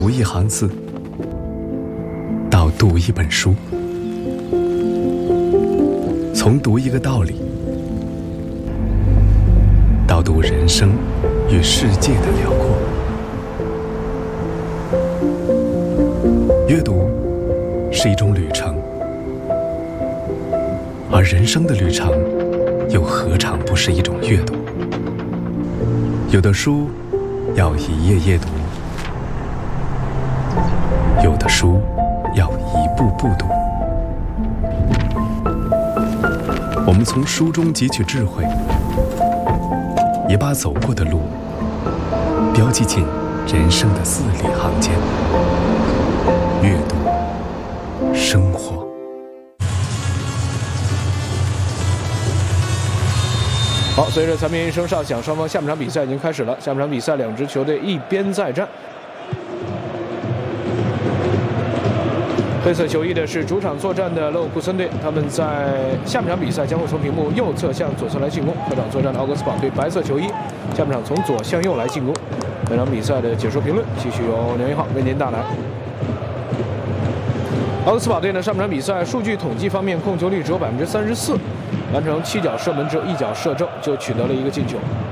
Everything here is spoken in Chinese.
读一行字，到读一本书，从读一个道理，到读人生与世界的辽阔。阅读是一种旅程，而人生的旅程又何尝不是一种阅读？有的书要一页页读，有的书要一步步读。我们从书中汲取智慧，也把走过的路标记进人生的字里行间。阅读，生活。 好，随着残鸣声哨响，双方下半场比赛已经开始了。下半场比赛，两支球队一边再战。黑色球衣的是主场作战的勒沃库森队，他们在下半场比赛将会从屏幕右侧向左侧来进攻。客场作战的奥格斯堡队白色球衣，下半场从左向右来进攻。本场比赛的解说评论继续由梁一浩为您带来。奥格斯堡队呢，上半场比赛数据统计方面控球率只有34%，完成7脚射门，只有1脚射正，就取得了一个进球。